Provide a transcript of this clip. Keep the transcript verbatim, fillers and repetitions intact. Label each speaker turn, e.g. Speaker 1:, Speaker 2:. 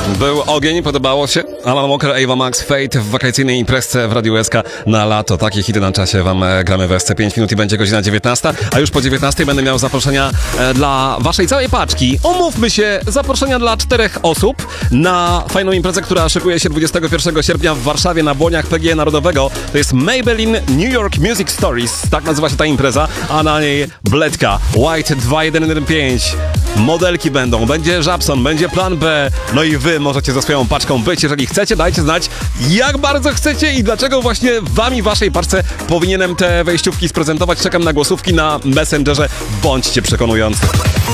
Speaker 1: Był ogień, podobało się? Alan Walker, Ava Max, Fate w wakacyjnej imprezce w Radiu S K na lato. Takie hity na czasie wam e, gramy w S C. pięć minut i będzie godzina dziewiętnasta, a już po dziewiętnastej będę miał zaproszenia e, dla waszej całej paczki. Umówmy się, zaproszenia dla czterech osób na fajną imprezę, która szykuje się dwudziestego pierwszego sierpnia w Warszawie na błoniach P G E Narodowego. To jest Maybelline New York Music Stories, tak nazywa się ta impreza, a na niej Bledka, White dwa jeden jeden pięć. Modelki będą, będzie Żabson, będzie Plan B, no i wy możecie ze swoją paczką być. Jeżeli chcecie, dajcie znać, jak bardzo chcecie i dlaczego właśnie wam i waszej paczce powinienem te wejściówki sprezentować. Czekam na głosówki na Messengerze. Bądźcie przekonujący.